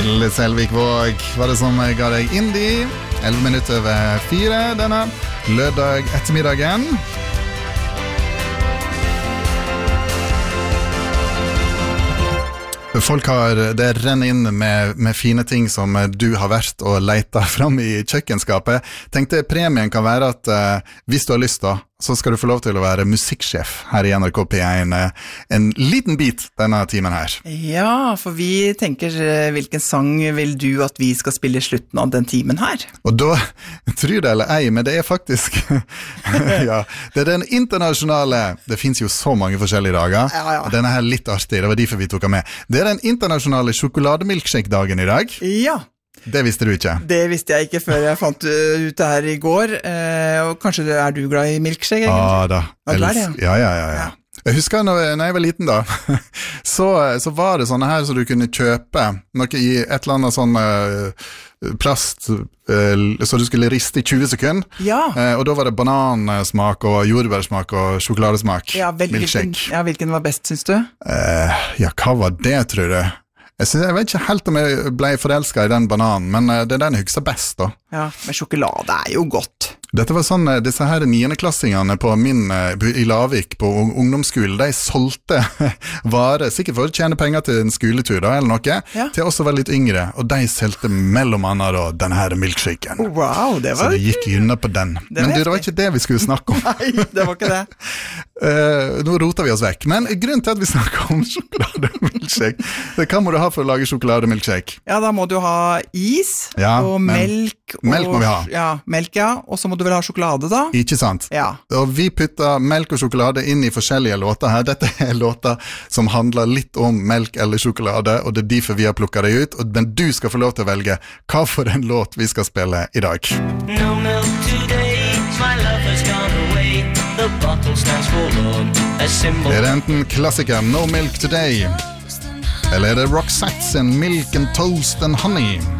Hilde Selvik-Våg var det som ga deg Indie 11 minutter over 4 denne lørdag ettermiddagen. Folk har det renner inn med fine ting som du har vært og letet fram i kjøkkenskapet. Tenkte premien kan være at hvis du har lyst da, så skal du få lov til å være musikksjef her i NRK P1 en liten bit denne timen her. Ja, for vi tenker hvilken sang vil du at vi skal spille i slutten av den timen her? Og da, tror det eller ei, men det faktisk ja, det den internasjonale, det finnes jo så mange forskjellige dager, og denne her er litt artig, det var derfor vi tok den med. Det den internasjonale sjokolademilkshake-dagen i dag. Ja. Det visste du ikke? Det visste jeg ikke før jeg fant ut det her i går. Og kanskje er du glad i milkshake? Ja da. Ja. Jeg husker når jeg var liten da, så var det sånne her så du kunne kjøpe noe i et eller annet sånn plast, så du skulle riste i 20 sekunder. Ja. Og da var det banansmak og jordbærsmak og sjokoladesmak. Ja, milkshake. Hvilken var best, synes du? Ja, hva var det, tror du? Jeg vet ikke helt om jeg ble forelsket i den bananen, men det er den jeg husker best da. Ja, men sjokolade er jo godt. Dette var sånn, disse her 9.-klassingene i Lavik på ungdomsskolen, de solgte varer, sikkert for å tjene penger til en skoletur da, eller noe, til også være litt yngre, og de solgte mellom annet da, denne her milkshaken. Wow, det var... Så det gikk unna på den. Men det var ikke det vi skulle snakke om. Nei, det var ikke det. Nå roter vi oss vekk, men grunnen til at vi snakker om sjokolademilkshake, hva må du ha for å lage sjokolademilkshake? Ja, da må du ha is og melk. Melk må vi ha. Ja, melk, ja. Og så må du vel ha sjokolade da? Ikke sant? Ja. Og vi putter melk og sjokolade inn i forskjellige låter her. Dette er låter som handler litt om melk eller sjokolade, og det er derfor vi har plukket det ut. Men du skal få lov til å velge hva for en låt vi skal spille i dag. No milk today, my love has gone away. The bottle stands for love, a symbol. Er det enten klassiker No Milk Today, eller er det Roxette sin Milk and Toast and Honey?